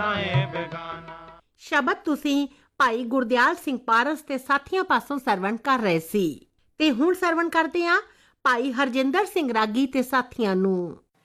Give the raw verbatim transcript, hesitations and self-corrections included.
ਸ਼ਬਦ ਤੁਸੀਂ ਭਾਈ ਗੁਰਦਿਆਲ ਸਿੰਘ ਪਾਰਸ ਤੇ ਸਾਥੀਆਂ ਪਾਸੋਂ ਸਰਵਣ ਕਰ ਰਹੇ ਸੀ ਤੇ ਹੁਣ ਸਰਵਣ ਕਰਦੇ ਆ ਭਾਈ ਹਰਜਿੰਦਰ ਸਿੰਘ ਰਾਗੀ ਤੇ ਸਾਥੀਆਂ ਨੂੰ।